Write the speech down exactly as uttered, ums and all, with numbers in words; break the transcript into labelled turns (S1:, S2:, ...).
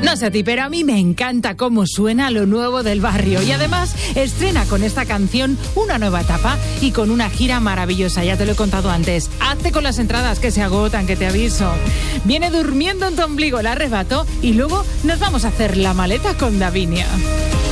S1: No sé a ti, pero a mí me encanta cómo suena lo nuevo del Barrio. Y además estrena con esta canción una nueva etapa y con una gira maravillosa. Ya te lo he contado antes. Hazte con las entradas que se agotan, que te aviso. Viene durmiendo en tu ombligo el arrebato y luego nos vamos a hacer la maleta con Davinia.